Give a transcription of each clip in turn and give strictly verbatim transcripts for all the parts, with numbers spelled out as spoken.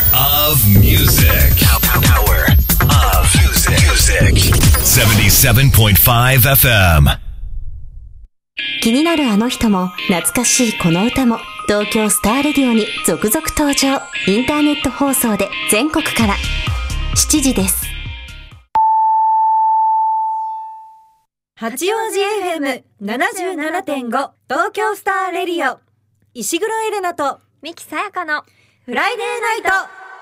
of music. Power of music.セブンティーセブンポイントファイブエフエム。 気になるあの人も懐かしいこの歌も東京スターレディオに続々登場。インターネット放送で全国からしちじです。 八王子 エフエムななじゅうななてんご 東京スターレディオ、石黒エレナと三木さやかのフライデーナイト。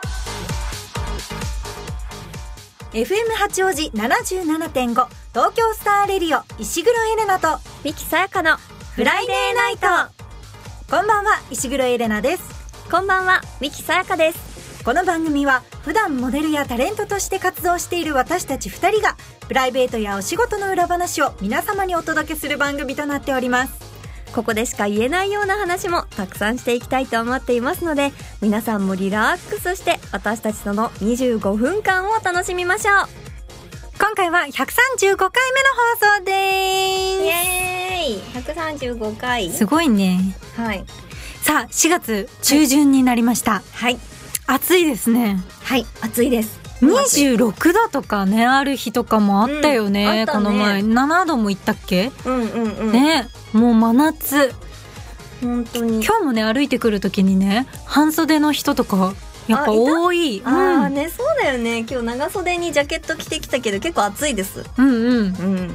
エフエム 八王子 ななじゅうななてんご 東京スターレディオ、石黒エレナと三木さやかのフライデーナイト。こんばんは、石黒エレナです。 こんばんは、三木さやかです。 この番組は普段モデルやタレントとして活動している私たちふたりがプライベートやお仕事の裏話を皆様にお届けする番組となっております。 ここでしか言えないような話もたくさんしていきたいと思っていますので、皆さんもリラックスして私たちとのにじゅうごふんかんを楽しみましょう。 今回はひゃくさんじゅうごかいめの放送でーす。 イエーイ、ひゃくさんじゅうごかい。 すごいね。 はい。 さあ、しがつ中旬になりました。 はい。 暑いですね。 はい、暑いです。 にじゅうろくどとかね、ある日とかもあったよね。うん、あったね。この前ななども行ったっけ？ うんうんうん。 ね、もう真夏。 本当に。 今日もね、歩いてくる時にね、半袖の人とかやっぱ多い。 あ、うん、あね、そうだよね。今日長袖にジャケット着てきたけど結構暑いです。 うんうん。うん、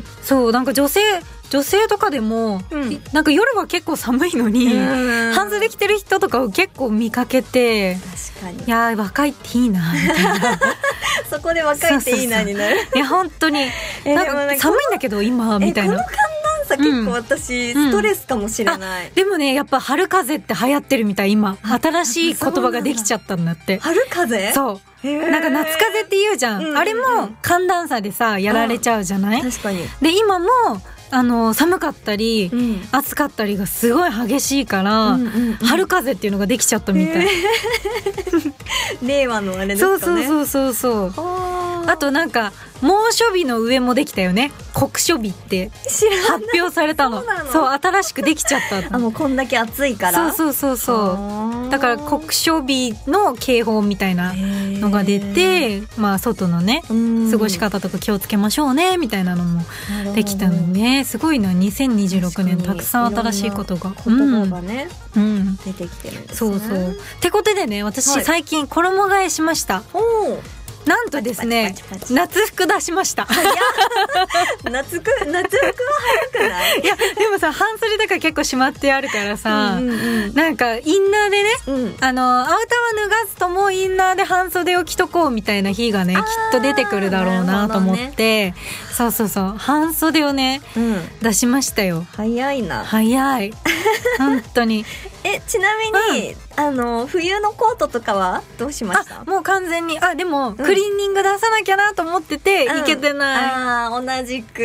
そう、なんか女性女性とかでも、うん、なんか夜は結構寒いのに、半袖着てる人とかを結構見かけて、 確かに。 いや若いっていいなみたいな。 そこで若いっていいなになる。 いや本当に、なんか寒いんだけど今みたいな。 この寒暖差結構私、うん、ストレスかもしれない、うん、 でもね、やっぱ春風って流行ってるみたい。今新しい言葉ができちゃったんだって。 春風？ そう、なんか夏風って言うじゃん、うんうんうん、あれも寒暖差でさやられちゃうじゃない？ 確かに。 で今もあの寒かったり、うん、暑かったりがすごい激しいから、うんうんうん、春風っていうのができちゃったみたい。 令和のあれですかね。 そうそうそうそうそう。あとなんか猛暑日の上もできたよね。酷暑日って発表されたの。そう、そう新しくできちゃった。 あ、もうこんだけ暑いから。 そうそうそうそう。だから酷暑日の警報みたいなのが出て、まあ外のね過ごし方とか気をつけましょうねみたいなのもできたのね。すごいな。にせんにじゅうろくねんたくさん新しいことが言葉がね、 うん、 出てきてるんですね。 そうそう。ってことでね、私、はい、最近衣替えしました。 おー、 なんとですね、パチパチパチ夏服出しました。 いや夏服、夏服は早くない？ いやでもさ、半袖だから結構しまってあるからさ、うんうんうん、なんかインナーでね、うん、あのアウターは脱がずともインナーで半袖を着とこうみたいな日がねきっと出てくるだろうなと思って、ね、そうそうそう、半袖をね、うん、出しましたよ。 早いな。 早い本当に。 え、ちなみに、うん、あの冬のコートとかはどうしました？ あ、もう完全に、あ、でも、うん、クリーニング出さなきゃなと思ってて、うん、いけてない。 ああ、同じく、うん、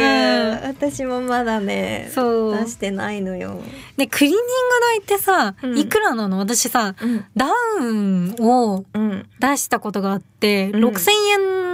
私もまだね、そう出してないのよ。 で、クリーニング代ってさ、うん、いくらなの？私さ、うん、ダウンを出したことがあって、うん、ろくせんえん